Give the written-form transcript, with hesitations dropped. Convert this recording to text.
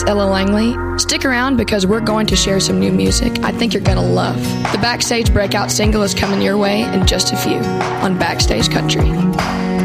Ella Langley. Stick around because we're going to share some new music I think you're going to love. The Backstage Breakout single is coming your way in just a few on Backstage Country.